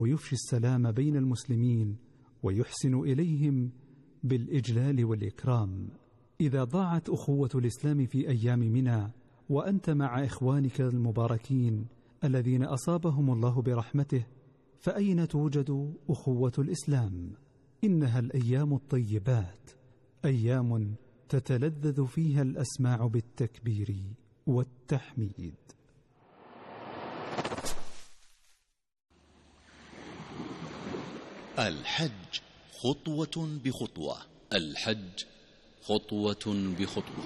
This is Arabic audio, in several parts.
ويفشي السلام بين المسلمين ويحسن إليهم بالإجلال والإكرام. إذا ضاعت أخوة الإسلام في أيام منى وأنت مع إخوانك المباركين الذين أصابهم الله برحمته، فأين توجد أخوة الإسلام؟ إنها الأيام الطيبات، أيام تتلذذ فيها الأسماع بالتكبير والتحميد. الحج خطوة بخطوة. الحج خطوة بخطوة.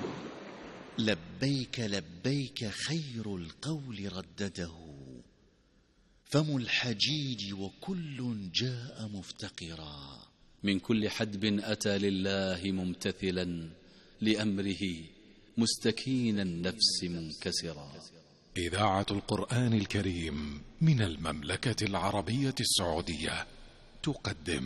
لبيك لبيك خير القول ردده، فم الحجيج وكل جاء مفتقرا. من كل حدب أتى لله ممتثلا لأمره مستكين النفس منكسرا. إذاعة القرآن الكريم من المملكة العربية السعودية تقدم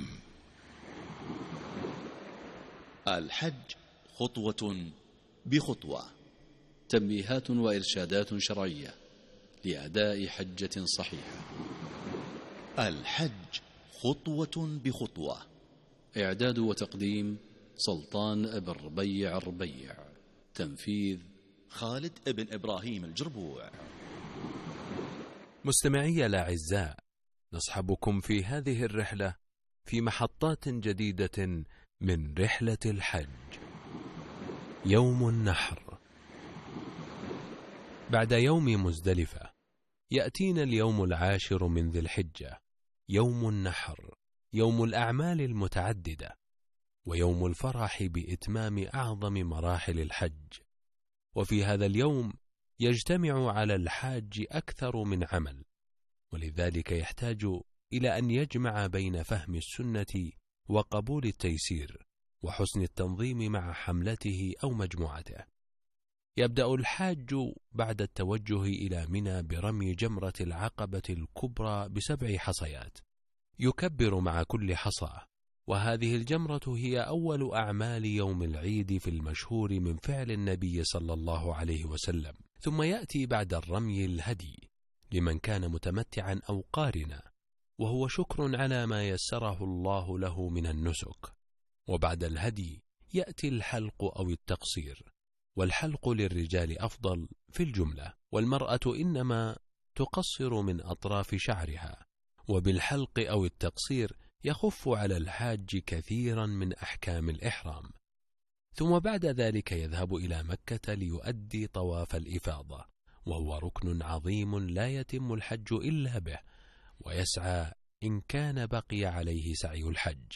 الحج خطوة بخطوة. تنبيهات وإرشادات شرعية لأداء حجة صحيحة. الحج خطوة بخطوة. إعداد وتقديم سلطان بن ربيع الربيع. تنفيذ خالد بن إبراهيم الجربوع. مستمعي الأعزاء، نصحبكم في هذه الرحلة في محطات جديدة من رحلة الحج. يوم النحر. بعد يوم مزدلفة يأتينا اليوم العاشر من ذي الحجة، يوم النحر، يوم الأعمال المتعددة، ويوم الفرح بإتمام أعظم مراحل الحج. وفي هذا اليوم يجتمع على الحاج أكثر من عمل، ولذلك يحتاج إلى أن يجمع بين فهم السنة وقبول التيسير وحسن التنظيم مع حملته أو مجموعته. يبدأ الحاج بعد التوجه إلى منى برمي جمرة العقبة الكبرى ب7 حصيات، يكبر مع كل حصى، وهذه الجمرة هي أول أعمال يوم العيد في المشهور من فعل النبي صلى الله عليه وسلم. ثم يأتي بعد الرمي الهدي لمن كان متمتعا أو قارنا، وهو شكر على ما يسره الله له من النسك. وبعد الهدي يأتي الحلق أو التقصير، والحلق للرجال أفضل في الجملة، والمرأة إنما تقصر من أطراف شعرها. وبالحلق أو التقصير يخف على الحاج كثيرا من أحكام الإحرام. ثم بعد ذلك يذهب إلى مكة ليؤدي طواف الإفاضة، وهو ركن عظيم لا يتم الحج إلا به، ويسعى إن كان بقي عليه سعي الحج.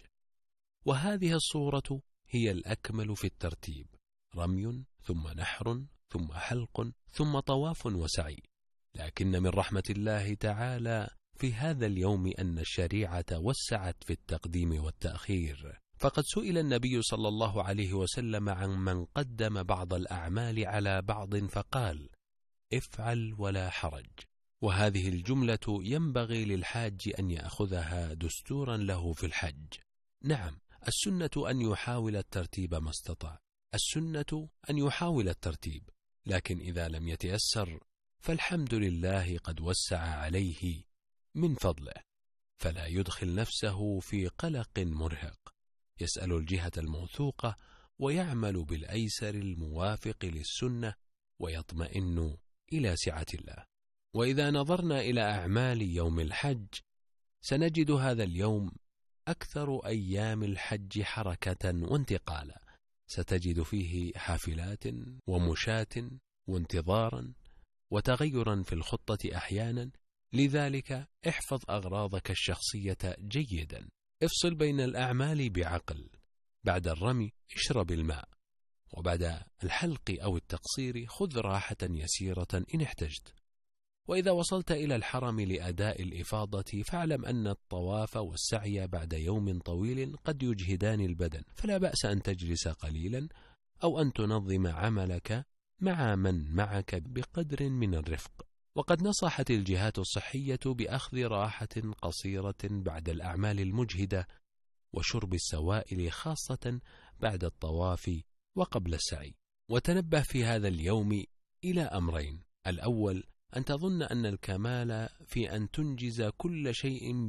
وهذه الصورة هي الأكمل في الترتيب: رمي ثم نحر ثم حلق ثم طواف وسعي. لكن من رحمة الله تعالى في هذا اليوم أن الشريعة وسعت في التقديم والتأخير، فقد سئل النبي صلى الله عليه وسلم عن من قدم بعض الأعمال على بعض فقال: افعل ولا حرج. وهذه الجملة ينبغي للحاج أن يأخذها دستورا له في الحج. نعم، السنة أن يحاول الترتيب ما استطاع، السنة أن يحاول الترتيب، لكن إذا لم يتيسر فالحمد لله قد وسع عليه من فضله، فلا يدخل نفسه في قلق مرهق، يسأل الجهة الموثوقة ويعمل بالأيسر الموافق للسنة ويطمئن إلى سعة الله. وإذا نظرنا إلى أعمال يوم الحج سنجد هذا اليوم أكثر أيام الحج حركة وانتقالا، ستجد فيه حافلات ومشاة وانتظارا وتغيرا في الخطة أحيانا. لذلك احفظ أغراضك الشخصية جيدا، افصل بين الأعمال بعقل. بعد الرمي اشرب الماء، وبعد الحلق أو التقصير خذ راحة يسيرة إن احتجت. وإذا وصلت إلى الحرم لأداء الإفاضة فاعلم أن الطواف والسعي بعد يوم طويل قد يجهدان البدن، فلا بأس أن تجلس قليلا أو أن تنظم عملك مع من معك بقدر من الرفق. وقد نصحت الجهات الصحية بأخذ راحة قصيرة بعد الأعمال المجهدة وشرب السوائل خاصة بعد الطواف وقبل السعي. وتنبه في هذا اليوم إلى أمرين: الأول أن تظن أن الكمال في أن تنجز كل شيء